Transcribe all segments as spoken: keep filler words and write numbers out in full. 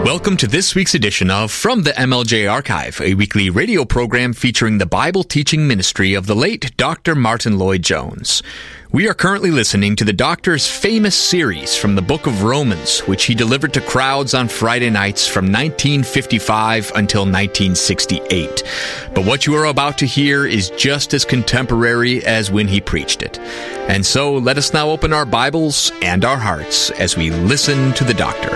Welcome to this week's edition of From the M L J Archive, a weekly radio program featuring the Bible teaching ministry of the late Doctor Martin Lloyd-Jones. We are currently listening to the Doctor's famous series from the book of Romans, which he delivered to crowds on Friday nights from nineteen fifty-five until nineteen sixty-eight. But what you are about to hear is just as contemporary as when he preached it. And so let us now open our Bibles and our hearts as we listen to the Doctor.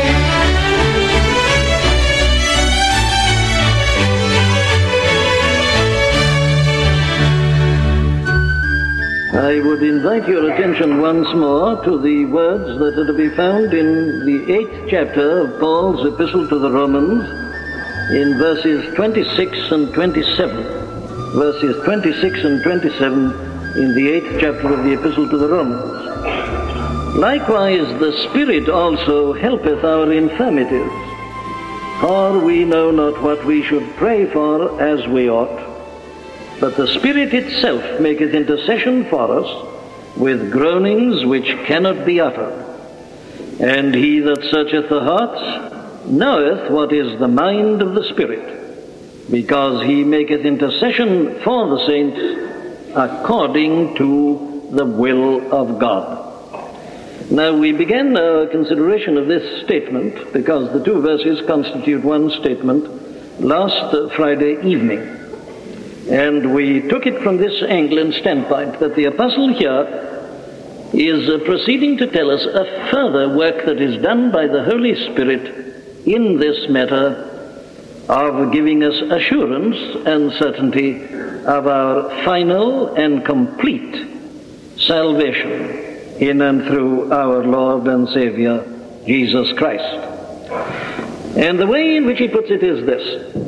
I would invite your attention once more to the words that are to be found in the eighth chapter of Paul's Epistle to the Romans, in verses twenty-six and twenty-seven. Verses twenty-six and twenty-seven in the eighth chapter of the Epistle to the Romans. Likewise, the Spirit also helpeth our infirmities, for we know not what we should pray for as we ought. But the Spirit itself maketh intercession for us with groanings which cannot be uttered. And he that searcheth the hearts knoweth what is the mind of the Spirit, because he maketh intercession for the saints according to the will of God. Now we began our consideration of this statement, because the two verses constitute one statement, last Friday evening. And we took it from this angle and standpoint that the apostle here is uh, proceeding to tell us a further work that is done by the Holy Spirit in this matter of giving us assurance and certainty of our final and complete salvation in and through our Lord and Savior, Jesus Christ. And the way in which he puts it is this.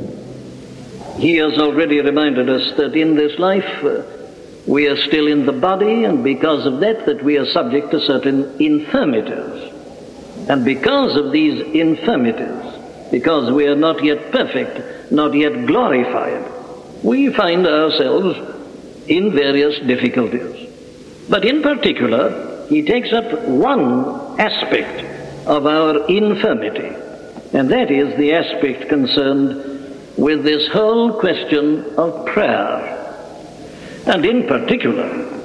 He has already reminded us that in this life uh, we are still in the body, and because of that, that we are subject to certain infirmities. And because of these infirmities, because we are not yet perfect, not yet glorified, we find ourselves in various difficulties. But in particular, he takes up one aspect of our infirmity, and that is the aspect concerned with this whole question of prayer. And in particular,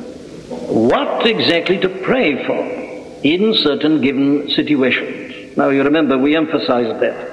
what exactly to pray for in certain given situations. Now you remember we emphasized that.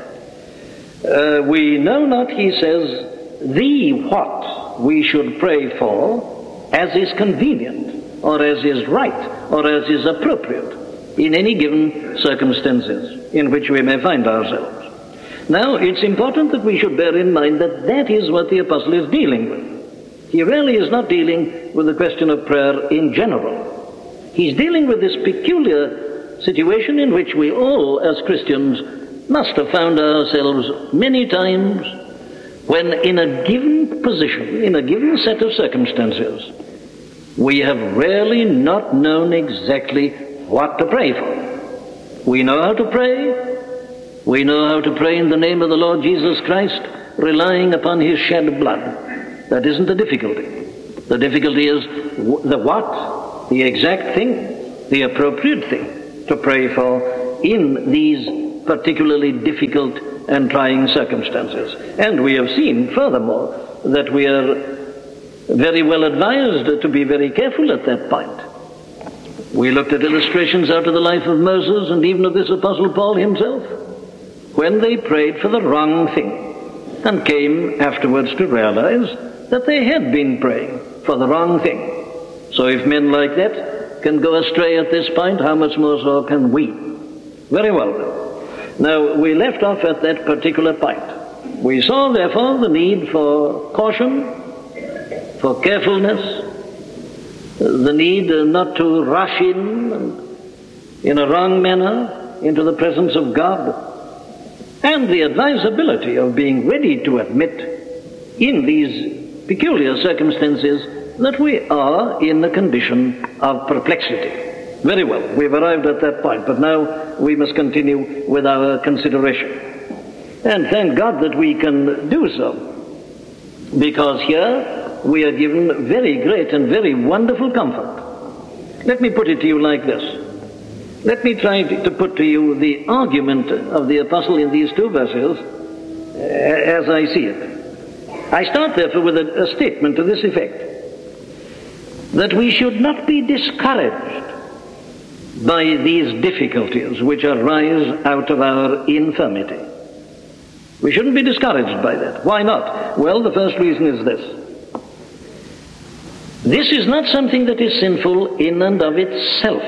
Uh, we know not, he says, the what we should pray for as is convenient, or as is right, or as is appropriate in any given circumstances in which we may find ourselves. Now, it's important that we should bear in mind that that is what the apostle is dealing with. He really is not dealing with the question of prayer in general. He's dealing with this peculiar situation in which we all, as Christians, must have found ourselves many times when in a given position, in a given set of circumstances, we have really not known exactly what to pray for. We know how to pray. We know how to pray in the name of the Lord Jesus Christ, relying upon his shed blood. That isn't the difficulty. The difficulty is the what, the exact thing, the appropriate thing to pray for in these particularly difficult and trying circumstances. And we have seen, furthermore, that we are very well advised to be very careful at that point. We looked at illustrations out of the life of Moses and even of this Apostle Paul himself, when they prayed for the wrong thing and came afterwards to realize that they had been praying for the wrong thing. So if men like that can go astray at this point, how much more so can we? Very well then. Now, we left off at that particular point. We saw, therefore, the need for caution, for carefulness, the need not to rush in in a wrong manner into the presence of God, and the advisability of being ready to admit in these peculiar circumstances that we are in a condition of perplexity. Very well, we've arrived at that point, but now we must continue with our consideration. And thank God that we can do so, because here we are given very great and very wonderful comfort. Let me put it to you like this. Let me try to put to you the argument of the apostle in these two verses as I see it. I start therefore with a, a statement to this effect, that we should not be discouraged by these difficulties which arise out of our infirmity. We shouldn't be discouraged by that. Why not? Well, the first reason is this. This is not something that is sinful in and of itself.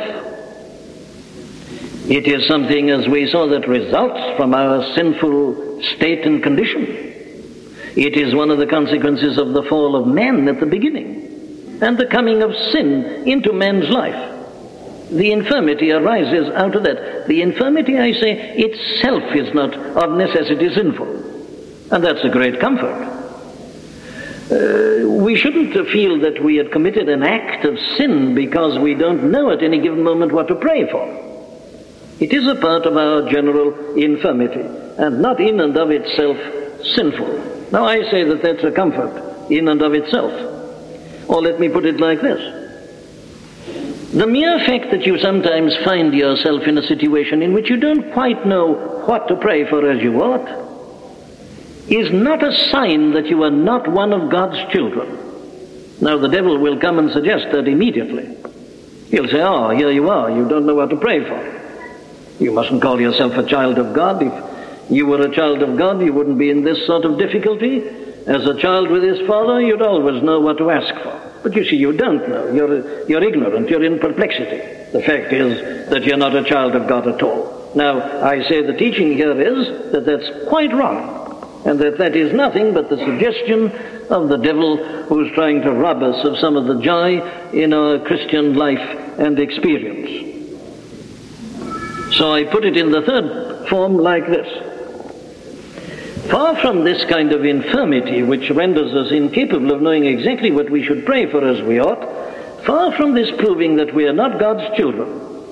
It is something, as we saw, that results from our sinful state and condition. It is one of the consequences of the fall of man at the beginning and the coming of sin into man's life. The infirmity arises out of that. The infirmity, I say, itself is not of necessity sinful. And that's a great comfort. Uh, we shouldn't feel that we had committed an act of sin because we don't know at any given moment what to pray for. It is a part of our general infirmity, and not in and of itself sinful. Now I say that that's a comfort in and of itself. Or let me put it like this. The mere fact that you sometimes find yourself in a situation in which you don't quite know what to pray for as you ought is not a sign that you are not one of God's children. Now the devil will come and suggest that immediately. He'll say, oh, here you are, you don't know what to pray for. You mustn't call yourself a child of God. If you were a child of God, you wouldn't be in this sort of difficulty. As a child with his father, you'd always know what to ask for. But you see, you don't know. You're, you're ignorant. You're in perplexity. The fact is that you're not a child of God at all. Now, I say the teaching here is that that's quite wrong, and that that is nothing but the suggestion of the devil who's trying to rob us of some of the joy in our Christian life and experience. So I put it in the third form like this. Far from this kind of infirmity which renders us incapable of knowing exactly what we should pray for as we ought, far from this proving that we are not God's children,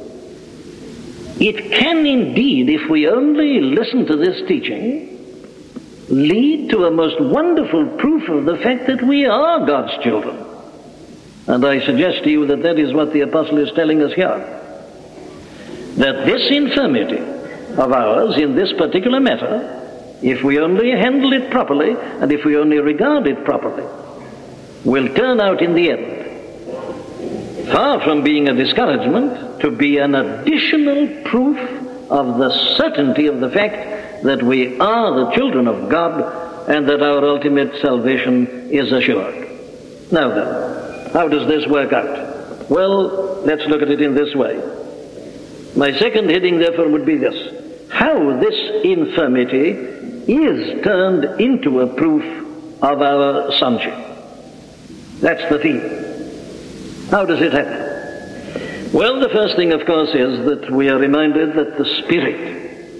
it can indeed, if we only listen to this teaching, lead to a most wonderful proof of the fact that we are God's children. And I suggest to you that that is what the apostle is telling us here. That this infirmity of ours in this particular matter, if we only handle it properly, and if we only regard it properly, will turn out in the end, far from being a discouragement, to be an additional proof of the certainty of the fact that we are the children of God and that our ultimate salvation is assured. Now then, how does this work out? Well, let's look at it in this way. My second heading, therefore, would be this: how this infirmity is turned into a proof of our sonship. That's the theme. How does it happen? Well, the first thing, of course, is that we are reminded that the Spirit,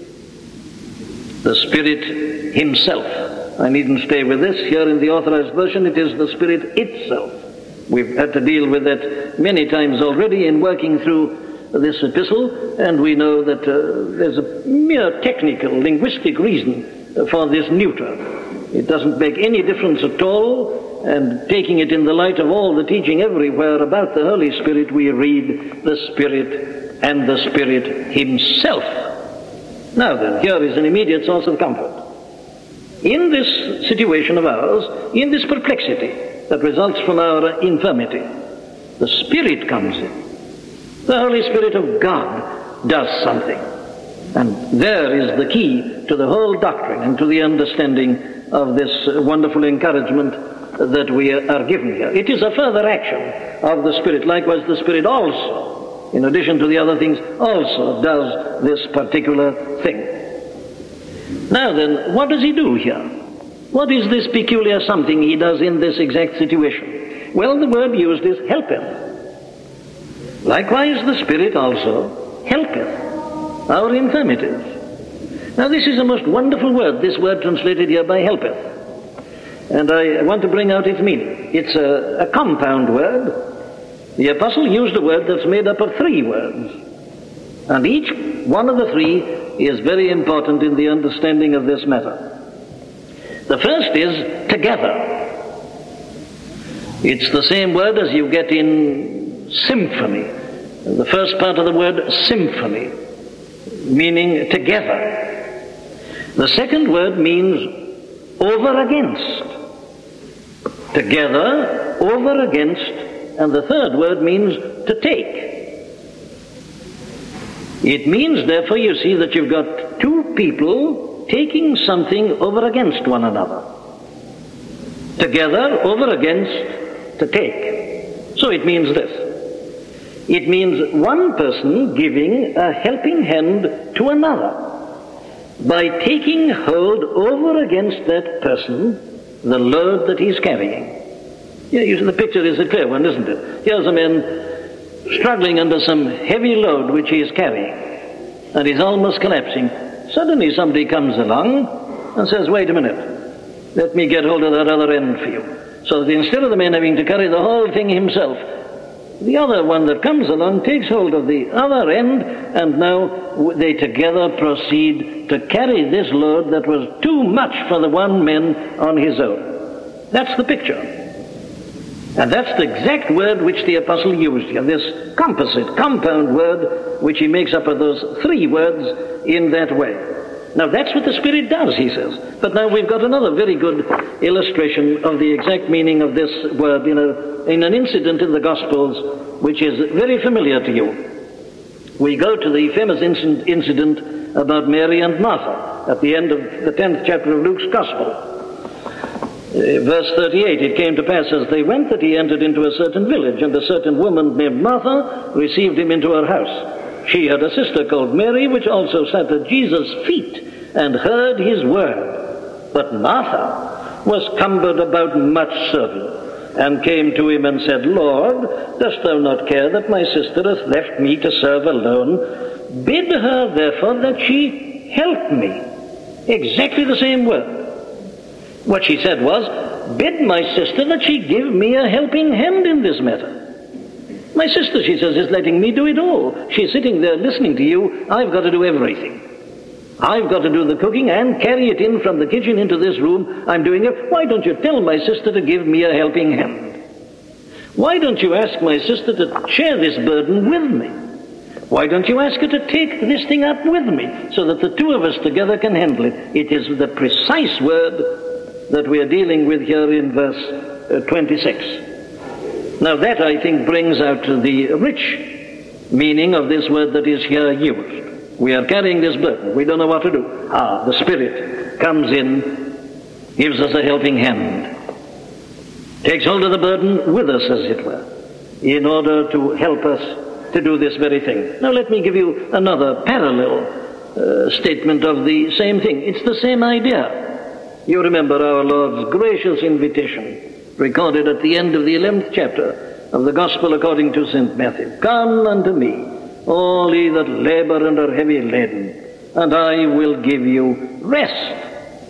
the Spirit Himself, I needn't stay with this. Here in the Authorized Version, it is the Spirit itself. We've had to deal with that many times already in working through this epistle, and we know that uh, there's a mere technical, linguistic reason for this neuter. It doesn't make any difference at all, and taking it in the light of all the teaching everywhere about the Holy Spirit, we read the Spirit and the Spirit Himself. Now then, here is an immediate source of comfort. In this situation of ours, in this perplexity that results from our infirmity, the Spirit comes in. The Holy Spirit of God does something. And there is the key to the whole doctrine and to the understanding of this wonderful encouragement that we are given here. It is a further action of the Spirit. Likewise, the Spirit also, in addition to the other things, also does this particular thing. Now then, what does He do here? What is this peculiar something He does in this exact situation? Well, the word used is helpeth. Likewise, the Spirit also helpeth our infirmities. Now, this is a most wonderful word, this word translated here by helpeth. And I want to bring out its meaning. It's a, a compound word. The apostle used a word that's made up of three words. And each one of the three is very important in the understanding of this matter. The first is together. It's the same word as you get in symphony, The first part of the word symphony, meaning together. The second word means over against. Together, over against, and the third word means to take. It means, therefore, you see that you've got two people taking something over against one another. Together, over against, to take. So it means this. It means one person giving a helping hand to another by taking hold over against that person the load that he's carrying. Yeah, you see, the picture is a clear one, isn't it? Here's a man struggling under some heavy load which he is carrying, and he's almost collapsing. Suddenly somebody comes along and says, wait a minute, let me get hold of that other end for you. So that instead of the man having to carry the whole thing himself, the other one that comes along takes hold of the other end, and now they together proceed to carry this load that was too much for the one man on his own. That's the picture. And that's the exact word which the apostle used here, this composite, compound word, which he makes up of those three words in that way. Now that's what the Spirit does, he says. But now we've got another very good illustration of the exact meaning of this word in, a, in an incident in the Gospels which is very familiar to you. We go to the famous incident about Mary and Martha at the end of the tenth chapter of Luke's Gospel. Uh, verse thirty-eight, it came to pass as they went that he entered into a certain village, and a certain woman named Martha received him into her house. She had a sister called Mary, which also sat at Jesus' feet and heard his word. But Martha was cumbered about much serving, and came to him and said, Lord, dost thou not care that my sister hath left me to serve alone? Bid her therefore that she help me. Exactly the same word. What she said was, bid my sister that she give me a helping hand in this matter. My sister, she says, is letting me do it all. She's sitting there listening to you. I've got to do everything. I've got to do the cooking and carry it in from the kitchen into this room. I'm doing it. Why don't you tell my sister to give me a helping hand? Why don't you ask my sister to share this burden with me? Why don't you ask her to take this thing up with me so that the two of us together can handle it? It is the precise word that we are dealing with here in verse uh, twenty-six. Now that, I think, brings out the rich meaning of this word that is here used. We are carrying this burden. We don't know what to do. Ah, the Spirit comes in, gives us a helping hand, takes hold of the burden with us, as it were, in order to help us to do this very thing. Now let me give you another parallel uh, statement of the same thing. It's the same idea. You remember our Lord's gracious invitation recorded at the end of the eleventh chapter of the Gospel according to Saint Matthew. Come unto me, all ye that labor and are heavy laden, and I will give you rest.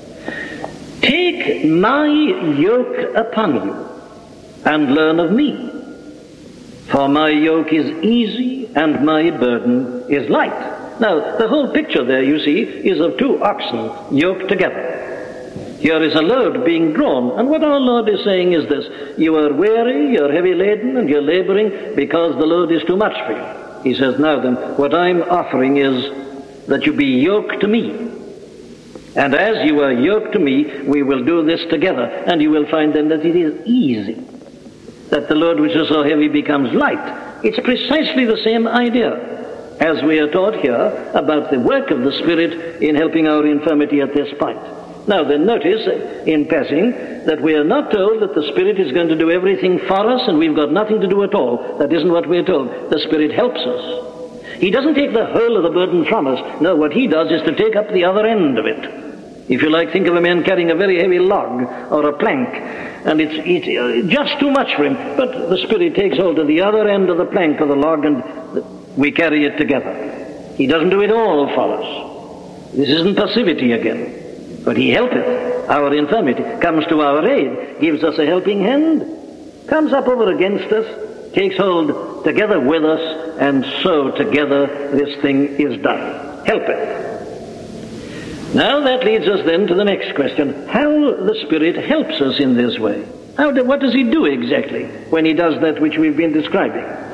Take my yoke upon you, and learn of me. For my yoke is easy, and my burden is light. Now, the whole picture there, you see, is of two oxen yoked together. Here is a load being drawn, and what our Lord is saying is this: you are weary, you're heavy laden, and you're laboring because the load is too much for you. He says, now then, what I'm offering is that you be yoked to me. And as you are yoked to me, we will do this together, and you will find then that it is easy, that the load which is so heavy becomes light. It's precisely the same idea as we are taught here about the work of the Spirit in helping our infirmity at this point. Now then, notice in passing that we are not told that the Spirit is going to do everything for us and we've got nothing to do at all. That isn't what we're told. The Spirit helps us. He doesn't take the whole of the burden from us. No, what he does is to take up the other end of it. If you like, think of a man carrying a very heavy log or a plank, and it's, it's just too much for him. But the Spirit takes hold of the other end of the plank or the log, and we carry it together. He doesn't do it all for us. This isn't passivity again. But he helpeth our infirmity, comes to our aid, gives us a helping hand, comes up over against us, takes hold together with us, and so together this thing is done. Helpeth. Now that leads us then to the next question. How the Spirit helps us in this way. How do, what does he do exactly when he does that which we've been describing?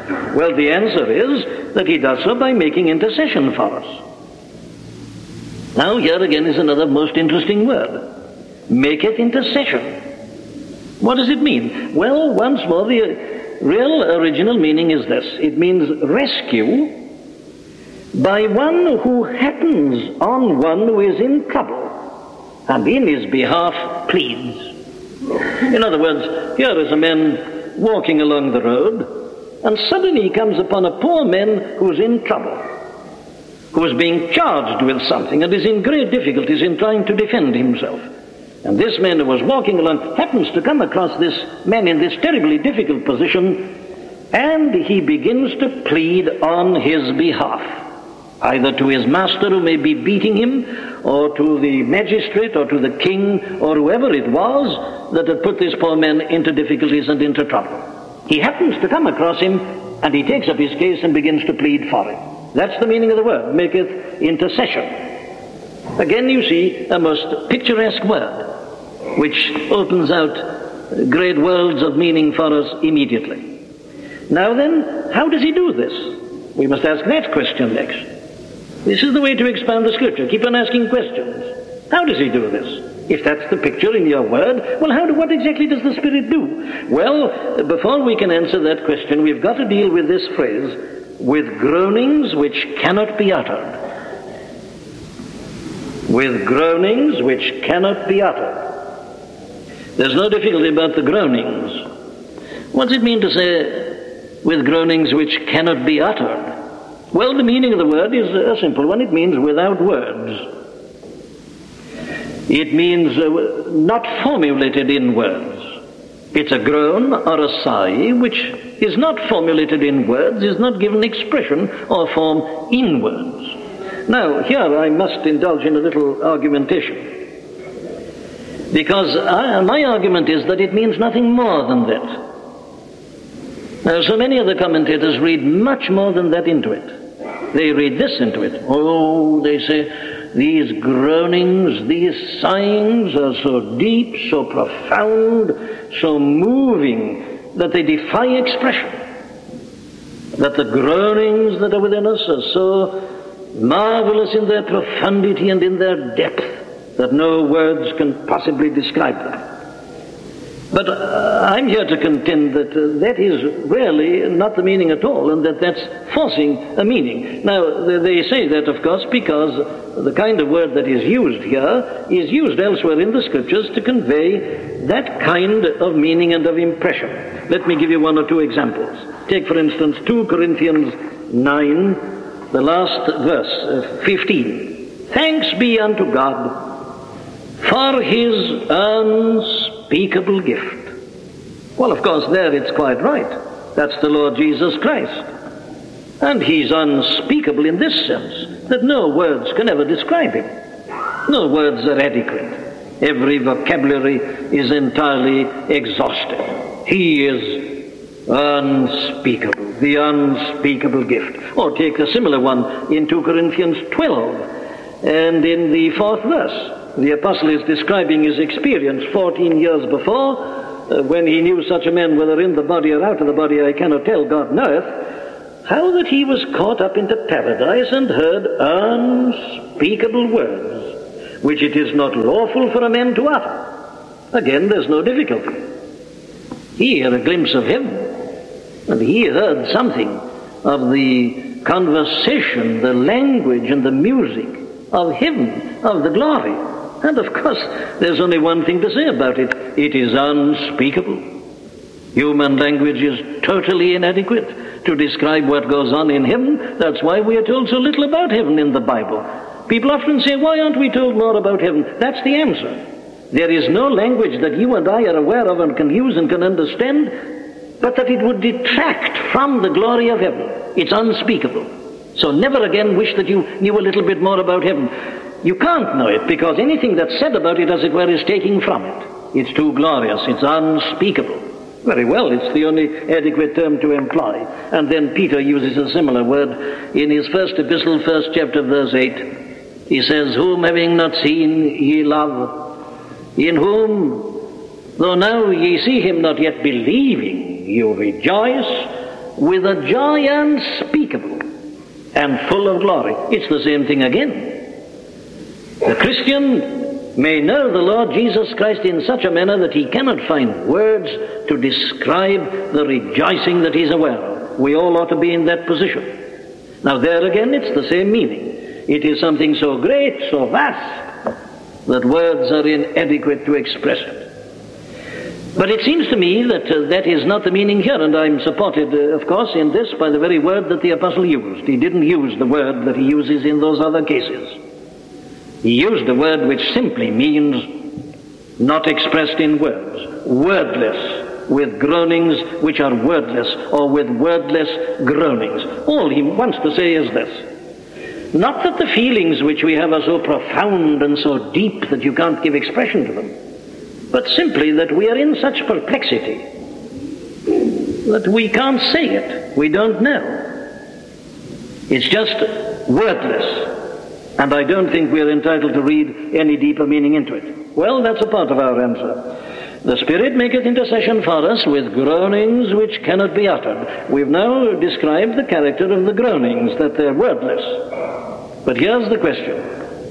Well, the answer is that he does so by making intercession for us. Now, here again is another most interesting word. Maketh intercession. What does it mean? Well, once more, the real original meaning is this. It means rescue by one who happens on one who is in trouble and in his behalf pleads. In other words, here is a man walking along the road, and suddenly he comes upon a poor man who's in trouble, who is being charged with something and is in great difficulties in trying to defend himself. And this man who was walking along happens to come across this man in this terribly difficult position, and he begins to plead on his behalf, either to his master who may be beating him, or to the magistrate, or to the king, or whoever it was that had put this poor man into difficulties and into trouble. He happens to come across him, and he takes up his case and begins to plead for him. That's the meaning of the word, maketh intercession. Again, you see, a most picturesque word, which opens out great worlds of meaning for us immediately. Now then, how does he do this? We must ask that question next. This is the way to expound the Scripture. Keep on asking questions. How does he do this? If that's the picture in your word, well, how do, what exactly does the Spirit do? Well, before we can answer that question, we've got to deal with this phrase, with groanings which cannot be uttered. With groanings which cannot be uttered. There's no difficulty about the groanings. What's it mean to say, with groanings which cannot be uttered? Well, the meaning of the word is a simple one. It means without words. It means uh, not formulated in words. It's a groan or a sigh which is not formulated in words, is not given expression or form in words. Now, here I must indulge in a little argumentation. Because I, my argument is that it means nothing more than that. Now, so many of the commentators read much more than that into it. They read this into it. Oh, they say, these groanings, these sighings are so deep, so profound, so moving, that they defy expression. That the groanings that are within us are so marvelous in their profundity and in their depth that no words can possibly describe them. But uh, I'm here to contend that uh, that is really not the meaning at all, and that that's forcing a meaning. Now, they, they say that, of course, because the kind of word that is used here is used elsewhere in the Scriptures to convey that kind of meaning and of impression. Let me give you one or two examples. Take, for instance, two Corinthians nine, the last verse, uh, fifteen. Thanks be unto God for his unspeakable gift. Well, of course, there it's quite right. That's the Lord Jesus Christ. And he's unspeakable in this sense, that no words can ever describe him. No words are adequate. Every vocabulary is entirely exhausted. He is unspeakable, the unspeakable gift. Or take a similar one in two Corinthians twelve, and in the fourth verse. The apostle is describing his experience fourteen years before, uh, when he knew such a man, whether in the body or out of the body, I cannot tell, God knoweth, how that he was caught up into paradise and heard unspeakable words, which it is not lawful for a man to utter. Again, there's no difficulty. He had a glimpse of heaven, and he heard something of the conversation, the language, and the music of heaven, of the glory. And of course, there's only one thing to say about it. It is unspeakable. Human language is totally inadequate to describe what goes on in heaven. That's why we are told so little about heaven in the Bible. People often say, why aren't we told more about heaven? That's the answer. There is no language that you and I are aware of and can use and can understand, but that it would detract from the glory of heaven. It's unspeakable. So never again wish that you knew a little bit more about heaven. You can't know it, because anything that's said about it, as it were, is taking from it. It's too glorious. It's unspeakable. Very well, it's the only adequate term to employ. And then Peter uses a similar word in his first epistle, first chapter, verse eight. He says, whom having not seen ye love, in whom, though now ye see him not yet believing, you rejoice with a joy unspeakable and full of glory. It's the same thing again. The Christian may know the Lord Jesus Christ in such a manner that he cannot find words to describe the rejoicing that he's aware of. We all ought to be in that position. Now there again, it's the same meaning. It is something so great, so vast, that words are inadequate to express it. But it seems to me that uh, that is not the meaning here, and I'm supported, uh, of course, in this by the very word that the apostle used. He didn't use the word that he uses in those other cases. He used a word which simply means not expressed in words, wordless, with groanings which are wordless, or with wordless groanings. All he wants to say is this: not that the feelings which we have are so profound and so deep that you can't give expression to them, but simply that we are in such perplexity that we can't say it. We don't know. It's just wordless. And I don't think we're entitled to read any deeper meaning into it. Well, that's a part of our answer. The Spirit maketh intercession for us with groanings which cannot be uttered. We've now described the character of the groanings, that they're wordless. But here's the question: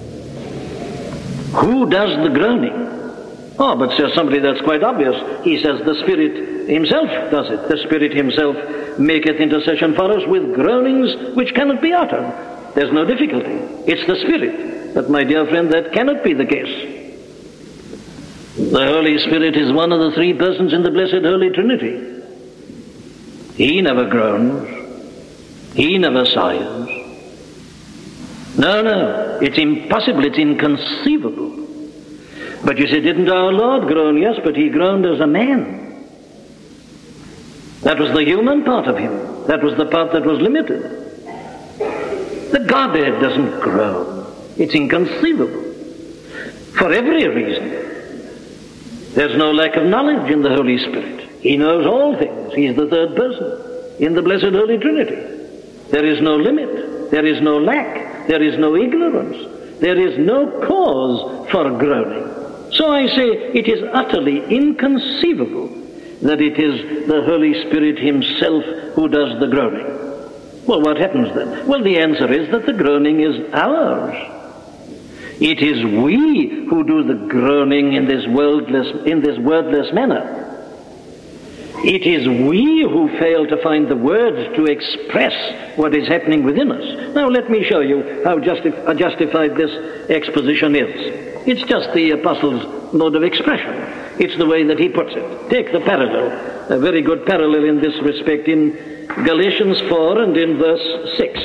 who does the groaning? Oh, but says somebody, that's quite obvious. He says the Spirit himself does it. The Spirit himself maketh intercession for us with groanings which cannot be uttered. There's no difficulty. It's the Spirit. But my dear friend, that cannot be the case. The Holy Spirit is one of the three persons in the blessed Holy Trinity. He never groans. He never sighs. No, no. It's impossible. It's inconceivable. But you say, didn't our Lord groan? Yes, but he groaned as a man. That was the human part of him. That was the part that was limited. The Godhead doesn't groan. It's inconceivable. For every reason. There's no lack of knowledge in the Holy Spirit. He knows all things. He's the third person in the blessed Holy Trinity. There is no limit. There is no lack. There is no ignorance. There is no cause for groaning. So I say it is utterly inconceivable that it is the Holy Spirit himself who does the groaning. Well, what happens then? Well, the answer is that the groaning is ours. It is we who do the groaning in this wordless, in this wordless manner. It is we who fail to find the words to express what is happening within us. Now let me show you how justi- justified this exposition is. It's just the apostle's mode of expression. It's the way that he puts it. Take the parallel, a very good parallel in this respect in Galatians four and in verse six.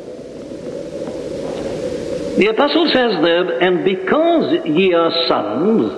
The apostle says there, "And because ye are sons,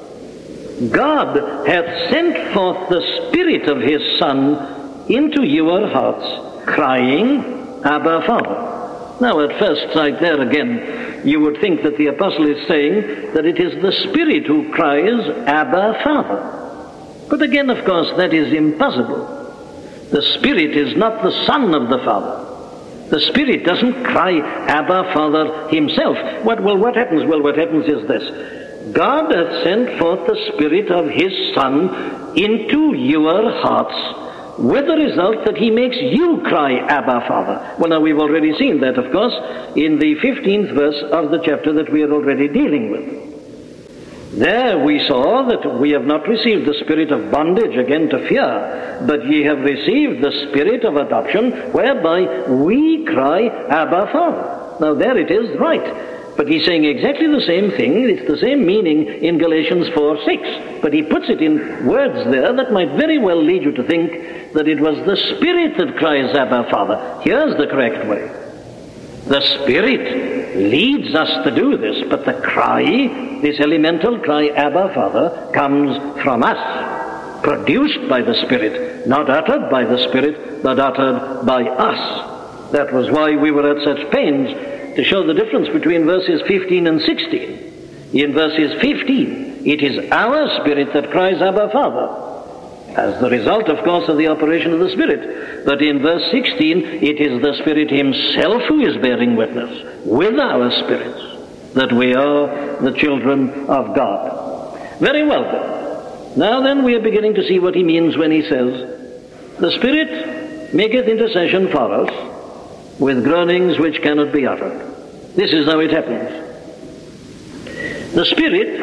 God hath sent forth the Spirit of his Son into your hearts, crying, Abba, Father." Now at first sight there again, you would think that the apostle is saying that it is the Spirit who cries, Abba, Father. But again, of course, that is impossible. The Spirit is not the Son of the Father. The Spirit doesn't cry, Abba, Father, himself. What, well, what happens? Well, what happens is this. God hath sent forth the Spirit of his Son into your hearts, with the result that he makes you cry, Abba, Father. Well, now we've already seen that, of course, in the fifteenth verse of the chapter that we are already dealing with. There we saw that we have not received the spirit of bondage again to fear, but ye have received the Spirit of adoption, whereby we cry, Abba, Father. Now there it is, right. But he's saying exactly the same thing. It's the same meaning in Galatians four six. But he puts it in words there that might very well lead you to think that it was the Spirit that cries, Abba, Father. Here's the correct way. The Spirit leads us to do this, but the cry, this elemental cry, Abba, Father, comes from us, produced by the Spirit, not uttered by the Spirit, but uttered by us. That was why we were at such pains to show the difference between verses fifteen and sixteen. In verses fifteen, it is our spirit that cries, Abba, Father, as the result, of course, of the operation of the Spirit. But in verse sixteen, it is the Spirit himself who is bearing witness with our spirits that we are the children of God. Very well then. Now then we are beginning to see what he means when he says, the Spirit maketh intercession for us with groanings which cannot be uttered. This is how it happens. The Spirit,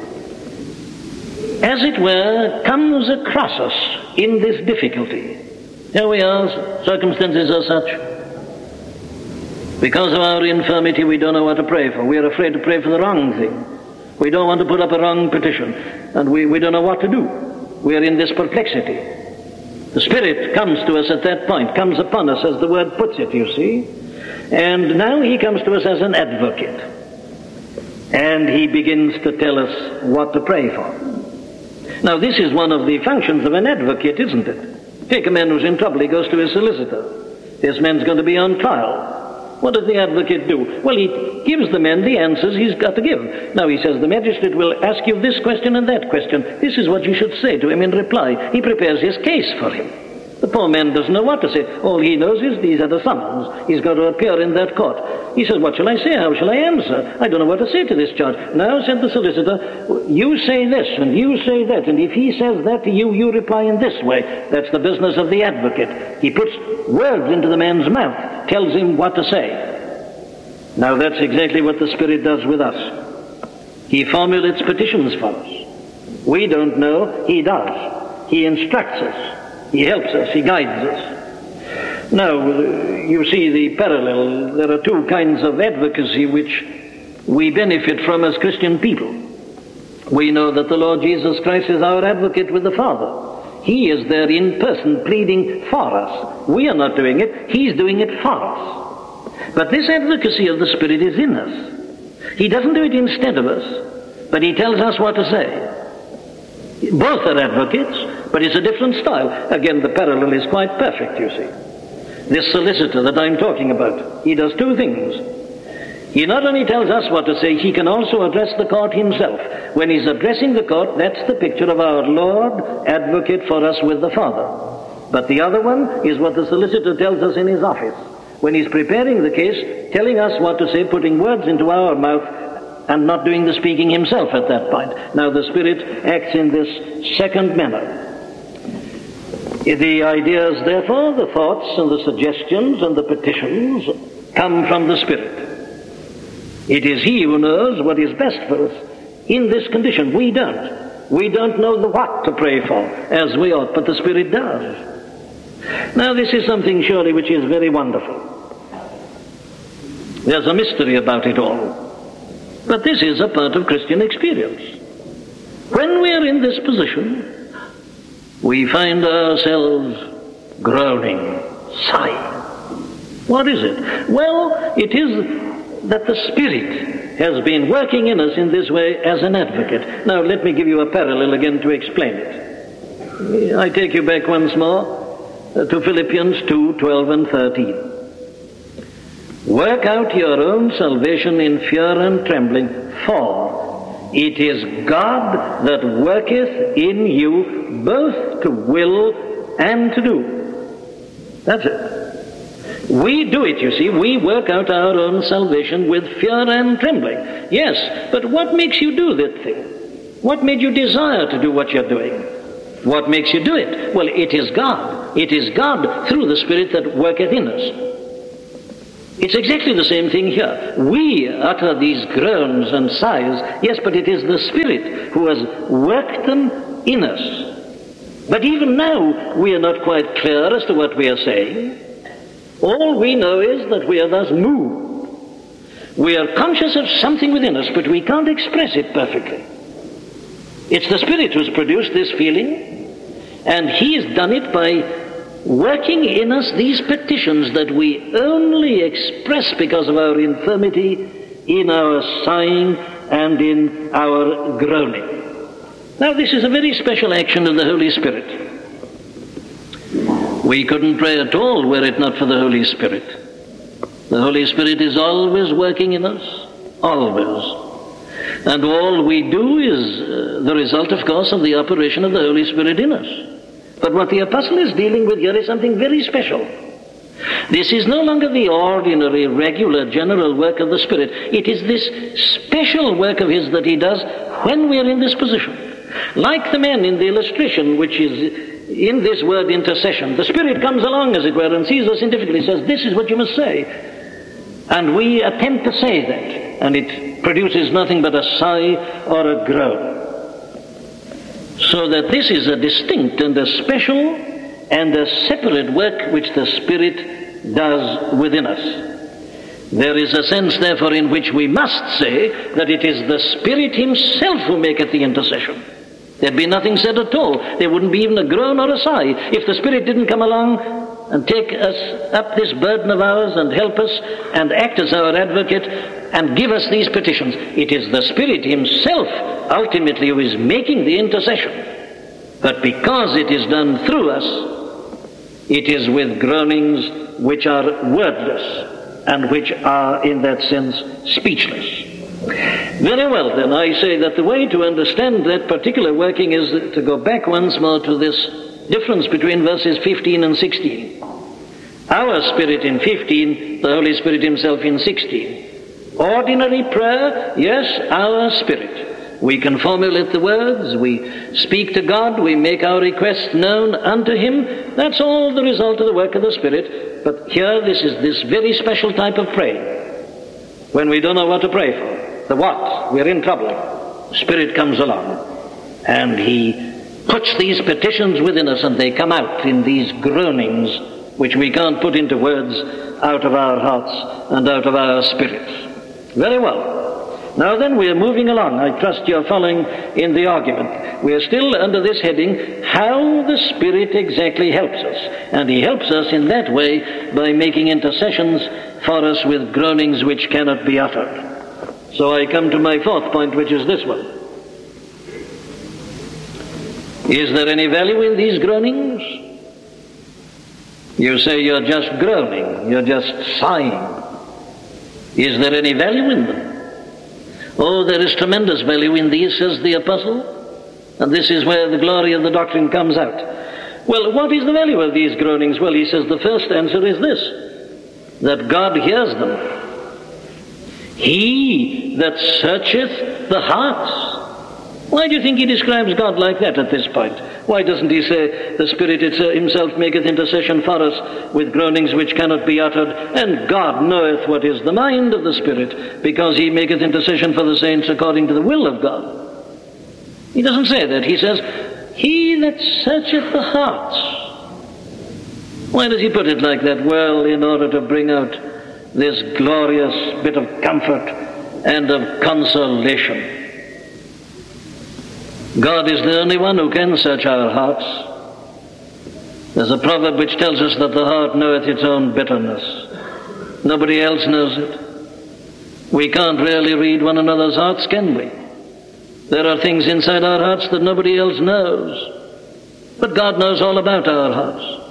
as it were, comes across us in this difficulty. Here we are, circumstances are such. Because of our infirmity, we don't know what to pray for. We are afraid to pray for the wrong thing. We don't want to put up a wrong petition, and we, we don't know what to do. We are in this perplexity. The Spirit comes to us at that point, comes upon us, as the word puts it, you see. And now he comes to us as an advocate. And he begins to tell us what to pray for. Now, this is one of the functions of an advocate, isn't it? Take a man who's in trouble, he goes to his solicitor. This man's going to be on trial. What does the advocate do? Well, he gives the man the answers he's got to give. Now, he says, the magistrate will ask you this question and that question. This is what you should say to him in reply. He prepares his case for him. The poor man doesn't know what to say. All he knows is he's had a summons. He's got to appear in that court. He says, what shall I say? How shall I answer? I don't know what to say to this charge. Now, said the solicitor, you say this and you say that, and if he says that to you, you reply in this way. That's the business of the advocate. He puts words into the man's mouth, tells him what to say. Now, that's exactly what the Spirit does with us. He formulates petitions for us. We don't know, he does. He instructs us. He helps us, he guides us. Now, you see the parallel. There are two kinds of advocacy which we benefit from as Christian people. We know that the Lord Jesus Christ is our advocate with the Father. He is there in person pleading for us. We are not doing it, he's doing it for us. But this advocacy of the Spirit is in us. He doesn't do it instead of us, but he tells us what to say. Both are advocates, but it's a different style. Again, the parallel is quite perfect, you see. This solicitor that I'm talking about, he does two things. He not only tells us what to say, he can also address the court himself. When he's addressing the court, that's the picture of our Lord, advocate for us with the Father. But the other one is what the solicitor tells us in his office. When he's preparing the case, telling us what to say, putting words into our mouth, and not doing the speaking himself at that point. Now the Spirit acts in this second manner. The ideas, therefore, the thoughts and the suggestions and the petitions come from the Spirit. It is he who knows what is best for us in this condition. We don't. We don't know the what to pray for as we ought, but the Spirit does. Now this is something surely which is very wonderful. There's a mystery about it all. But this is a part of Christian experience. When we are in this position, we find ourselves groaning, sighing. What is it? Well, it is that the Spirit has been working in us in this way as an advocate. Now, let me give you a parallel again to explain it. I take you back once more to Philippians two, twelve and thirteen. Work out your own salvation in fear and trembling, for it is God that worketh in you both to will and to do. That's it. We do it, you see. We work out our own salvation with fear and trembling. Yes, but what makes you do that thing? What made you desire to do what you're doing? What makes you do it? Well, it is God. It is God through the Spirit that worketh in us. It's exactly the same thing here. We utter these groans and sighs, yes, but it is the Spirit who has worked them in us. But even now, we are not quite clear as to what we are saying. All we know is that we are thus moved. We are conscious of something within us, but we can't express it perfectly. It's the Spirit who's produced this feeling, and he has done it by working in us these petitions that we only express because of our infirmity, in our sighing and in our groaning. Now this is a very special action of the Holy Spirit. We couldn't pray at all were it not for the Holy Spirit. The Holy Spirit is always working in us, always. And all we do is uh, the result, of course, of the operation of the Holy Spirit in us. But what the apostle is dealing with here is something very special. This is no longer the ordinary, regular, general work of the Spirit. It is this special work of his that he does when we are in this position. Like the man in the illustration, which is in this word intercession, the Spirit comes along, as it were, and sees us in difficulty, says, this is what you must say. And we attempt to say that, and it produces nothing but a sigh or a groan. So that this is a distinct and a special and a separate work which the Spirit does within us. There is a sense, therefore, in which we must say that it is the Spirit Himself who maketh the intercession. There'd be nothing said at all. There wouldn't be even a groan or a sigh if the Spirit didn't come along and take us up this burden of ours and help us and act as our advocate and give us these petitions. It is the Spirit Himself ultimately who is making the intercession. But because it is done through us, it is with groanings which are wordless and which are, in that sense, speechless. Very well, then, I say that the way to understand that particular working is to go back once more to this difference between verses fifteen and sixteen. Our Spirit in fifteen, the Holy Spirit Himself in sixteen. Ordinary prayer, yes, our Spirit. We can formulate the words, we speak to God, we make our requests known unto Him. That's all the result of the work of the Spirit. But here, this is this very special type of praying. When we don't know what to pray for. The what? We're in trouble. The Spirit comes along and He puts these petitions within us, and they come out in these groanings which we can't put into words out of our hearts and out of our spirits. Very well. Now then, we're moving along. I trust you're following in the argument. We're still under this heading, how the Spirit exactly helps us. And He helps us in that way by making intercessions for us with groanings which cannot be uttered. So I come to my fourth point, which is this one. Is there any value in these groanings? You say you're just groaning, you're just sighing. Is there any value in them? Oh, there is tremendous value in these, says the Apostle. And this is where the glory of the doctrine comes out. Well, what is the value of these groanings? Well, he says the first answer is this, that God hears them. He that searcheth the hearts. Why do you think he describes God like that at this point? Why doesn't he say, the Spirit Himself maketh intercession for us with groanings which cannot be uttered, and God knoweth what is the mind of the Spirit, because He maketh intercession for the saints according to the will of God. He doesn't say that. He says, He that searcheth the hearts. Why does he put it like that? Well, in order to bring out this glorious bit of comfort and of consolation. God is the only one who can search our hearts. There's a proverb which tells us that the heart knoweth its own bitterness. Nobody else knows it. We can't really read one another's hearts, can we? There are things inside our hearts that nobody else knows. But God knows all about our hearts.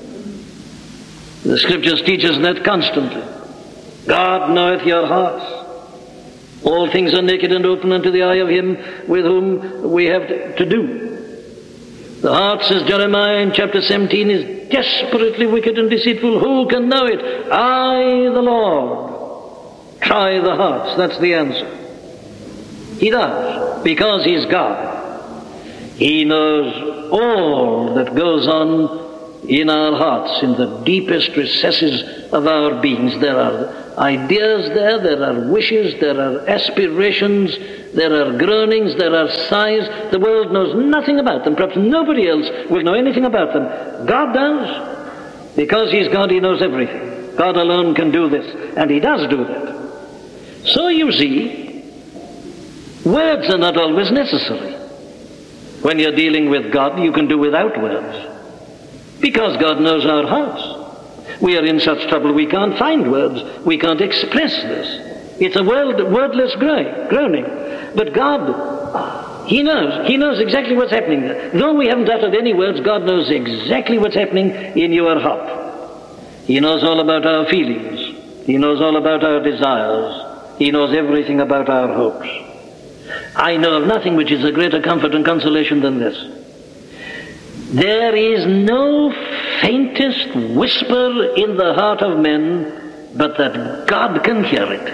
The Scriptures teach us that constantly. God knoweth your hearts. All things are naked and open unto the eye of Him with whom we have to do. The heart, says Jeremiah in chapter seventeen, is desperately wicked and deceitful. Who can know it? I, the Lord, try the hearts. That's the answer. He does, because He's God. He knows all that goes on in our hearts, in the deepest recesses of our beings. There are ideas there, there are wishes, there are aspirations, there are groanings, there are sighs. The world knows nothing about them. Perhaps nobody else will know anything about them. God does. Because He's God, He knows everything. God alone can do this, and He does do that. So you see, words are not always necessary. When you're dealing with God, you can do without words. Because God knows our hearts. We are in such trouble we can't find words. We can't express this. It's a word, wordless groaning. But God, He knows. He knows exactly what's happening there. Though we haven't uttered any words, God knows exactly what's happening in your heart. He knows all about our feelings. He knows all about our desires. He knows everything about our hopes. I know of nothing which is a greater comfort and consolation than this. There is no faintest whisper in the heart of men, but that God can hear it.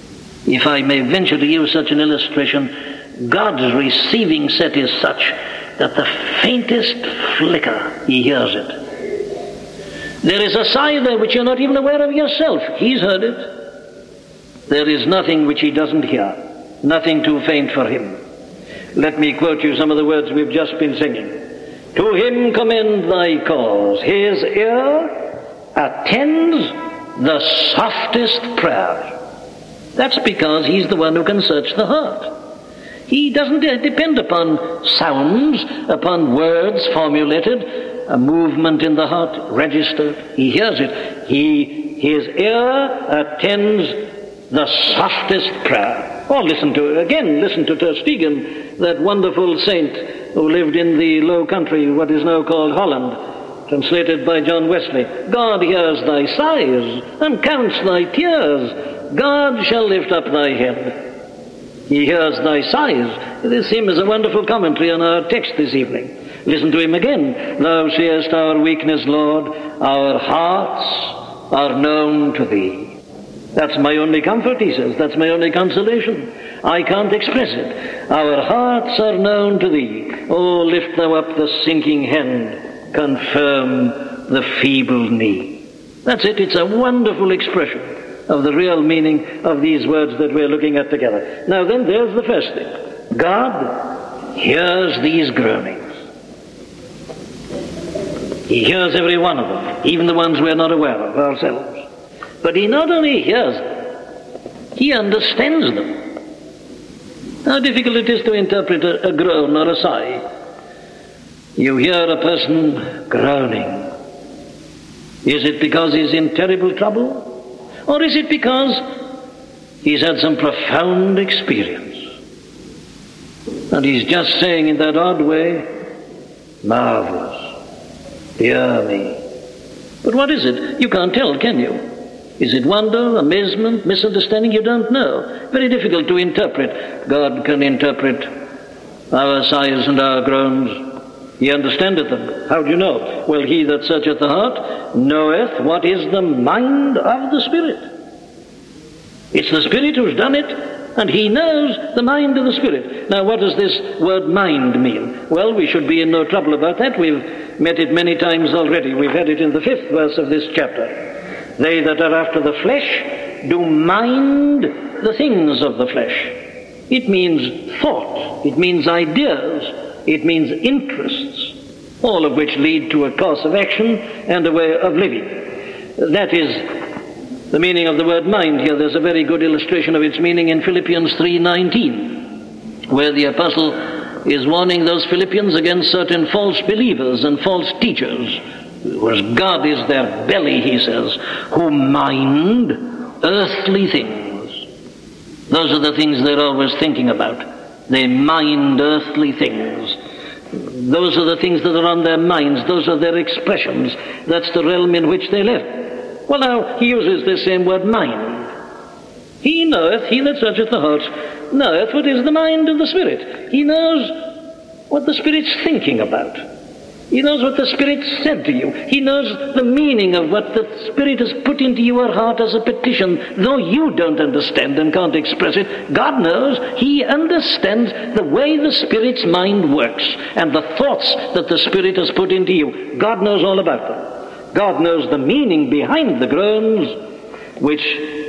If I may venture to use such an illustration, God's receiving set is such that the faintest flicker, he hears it. There is a sigh there which you're not even aware of yourself. He's heard it. There is nothing which he doesn't hear, nothing too faint for him. Let me quote you some of the words we've just been singing. To him commend thy cause. His ear attends the softest prayer. That's because he's the one who can search the heart. He doesn't depend upon sounds, upon words formulated, a movement in the heart registered. He hears it. He, his ear attends the softest prayer. Or listen to, again, listen to Ter Stegen, that wonderful saint who lived in the Low Country, what is now called Holland, translated by John Wesley. God hears thy sighs and counts thy tears. God shall lift up thy head. He hears thy sighs. This hymn is a wonderful commentary on our text this evening. Listen to him again. Thou seest our weakness, Lord. Our hearts are known to thee. That's my only comfort, he says. That's my only consolation. I can't express it. Our hearts are known to thee. Oh, lift thou up the sinking hand. Confirm the feeble knee. That's it. It's a wonderful expression of the real meaning of these words that we're looking at together. Now then, there's the first thing. God hears these groanings. He hears every one of them, even the ones we're not aware of ourselves. But he not only hears them, he understands them. How difficult it is to interpret a, a groan or a sigh. You hear a person groaning. Is it because he's in terrible trouble? Or is it because he's had some profound experience? And he's just saying in that odd way, marvelous, dear me. But what is it? You can't tell, can you? Is it wonder, amazement, misunderstanding? You don't know. Very difficult to interpret. God can interpret our sighs and our groans. He understandeth them. How do you know? Well, he that searcheth the heart knoweth what is the mind of the Spirit. It's the Spirit who's done it, and he knows the mind of the Spirit. Now, what does this word mind mean? Well, we should be in no trouble about that. We've met it many times already. We've had it in the fifth verse of this chapter. They that are after the flesh do mind the things of the flesh. It means thought. It means ideas. It means interests, all of which lead to a course of action and a way of living. That is the meaning of the word mind here. There's a very good illustration of its meaning in Philippians three nineteen, where the apostle is warning those Philippians against certain false believers and false teachers, whose God is their belly, he says, who mind earthly things. Those are the things they're always thinking about. They mind earthly things. Those are the things that are on their minds. Those are their expressions. That's the realm in which they live. Well, now, he uses this same word, mind. He knoweth, he that searcheth the heart, knoweth what is the mind of the Spirit. He knows what the Spirit's thinking about. He knows what the Spirit said to you. He knows the meaning of what the Spirit has put into your heart as a petition. Though you don't understand and can't express it, God knows. He understands the way the Spirit's mind works and the thoughts that the Spirit has put into you. God knows all about them. God knows the meaning behind the groans, which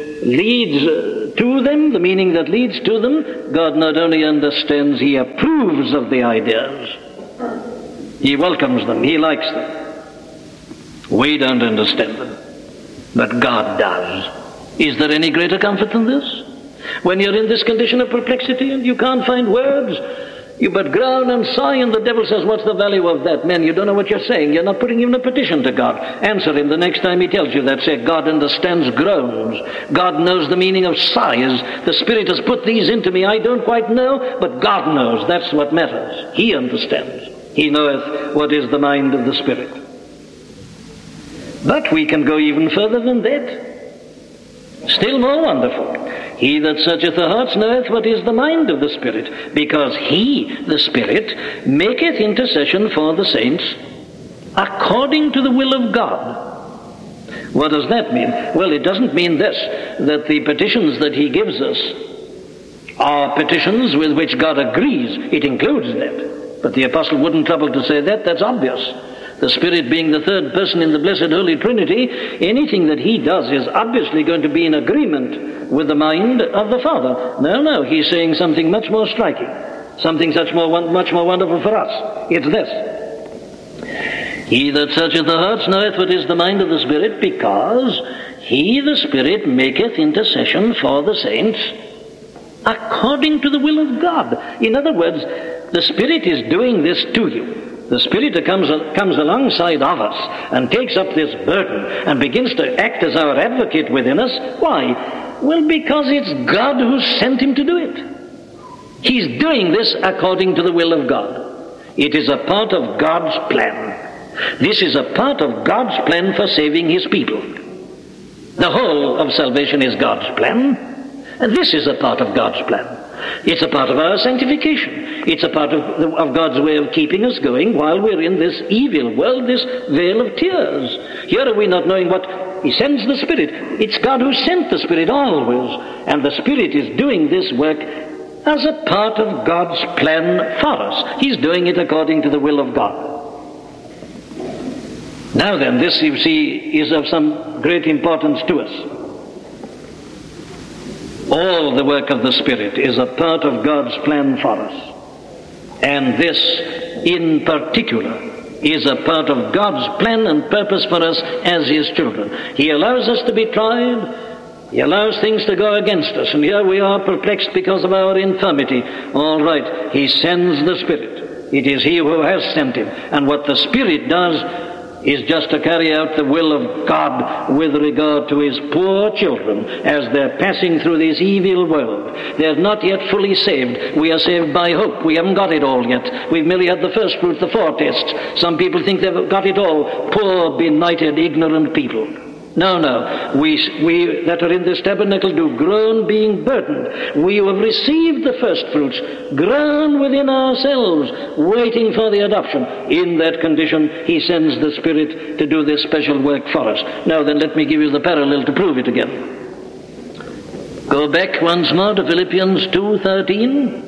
leads to them, the meaning that leads to them. God not only understands, he approves of the ideas. He welcomes them. He likes them. We don't understand them, but God does. Is there any greater comfort than this? When you're in this condition of perplexity and you can't find words, you but groan and sigh, and the devil says, what's the value of that? Man, you don't know what you're saying. You're not putting even a petition to God. Answer him the next time he tells you that. Say, God understands groans. God knows the meaning of sighs. The Spirit has put these into me. I don't quite know, but God knows. That's what matters. He understands. He knoweth what is the mind of the Spirit. But we can go even further than that. Still more wonderful. He that searcheth the hearts knoweth what is the mind of the Spirit, because he, the Spirit, maketh intercession for the saints according to the will of God. What does that mean? Well, it doesn't mean this, that the petitions that he gives us are petitions with which God agrees. It includes that. But the apostle wouldn't trouble to say that. That's obvious. The Spirit being the third person in the blessed Holy Trinity, anything that he does is obviously going to be in agreement with the mind of the Father. No, no, he's saying something much more striking, something such more, much more wonderful for us. It's this. He that searcheth the hearts knoweth what is the mind of the Spirit, because he, the Spirit, maketh intercession for the saints according to the will of God. In other words, the Spirit is doing this to you. The Spirit comes, comes alongside of us and takes up this burden and begins to act as our advocate within us. Why? Well, because it's God who sent him to do it. He's doing this according to the will of God. It is a part of God's plan. This is a part of God's plan for saving his people. The whole of salvation is God's plan, and this is a part of God's plan. It's a part of our sanctification. It's a part of, the, of God's way of keeping us going while we're in this evil world, this vale of tears. Here are we not knowing what he sends the Spirit. It's God who sent the Spirit always, and the Spirit is doing this work as a part of God's plan for us. He's doing it according to the will of God. Now then, this, you see, is of some great importance to us. All the work of the Spirit is a part of God's plan for us. And this, in particular, is a part of God's plan and purpose for us as his children. He allows us to be tried. He allows things to go against us. And here we are perplexed because of our infirmity. All right, he sends the Spirit. It is he who has sent him. And what the Spirit does is just to carry out the will of God with regard to his poor children as they're passing through this evil world. They're not yet fully saved. We are saved by hope. We haven't got it all yet. We've merely had the first fruit, the foretastes. Some people think they've got it all. Poor, benighted, ignorant people. No, no. We, we that are in this tabernacle do groan being burdened. We who have received the first fruits groan within ourselves, waiting for the adoption. In that condition, he sends the Spirit to do this special work for us. Now then, let me give you the parallel to prove it again. Go back once more to Philippians two thirteen.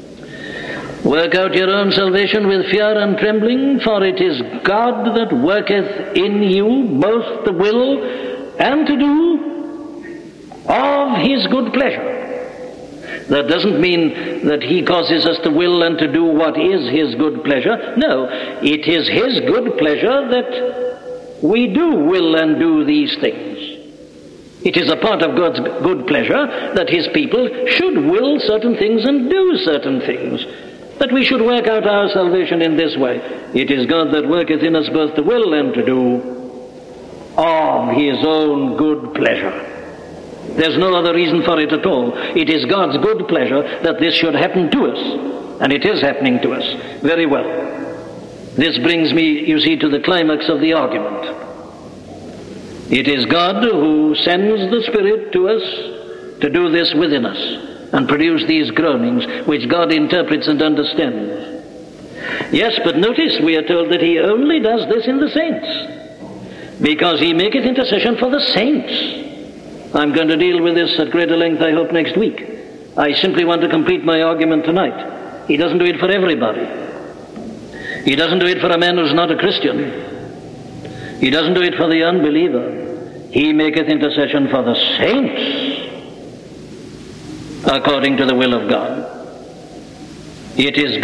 Work out your own salvation with fear and trembling, for it is God that worketh in you both the will and to do of his good pleasure. That doesn't mean that he causes us to will and to do what is his good pleasure. No, it is his good pleasure that we do will and do these things. It is a part of God's good pleasure that his people should will certain things and do certain things. That we should work out our salvation in this way. It is God that worketh in us both to will and to do of his own good pleasure. There's no other reason for it at all. It is God's good pleasure that this should happen to us. And it is happening to us. Very well. This brings me, you see, to the climax of the argument. It is God who sends the Spirit to us to do this within us and produce these groanings, which God interprets and understands. Yes, but notice we are told that he only does this in the saints, because he maketh intercession for the saints. I'm going to deal with this at greater length, I hope, next week. I simply want to complete my argument tonight. He doesn't do it for everybody. He doesn't do it for a man who's not a Christian. He doesn't do it for the unbeliever. He maketh intercession for the saints, according to the will of God. It is